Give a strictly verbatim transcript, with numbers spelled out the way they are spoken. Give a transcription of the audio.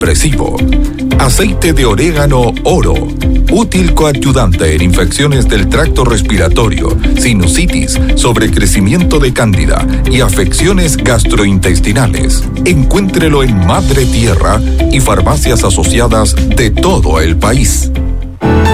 Presivo. Aceite de orégano Oro. Útil coadyuvante en infecciones del tracto respiratorio, sinusitis, sobrecrecimiento de cándida y afecciones gastrointestinales. Encuéntrelo en Madre Tierra y farmacias asociadas de todo el país.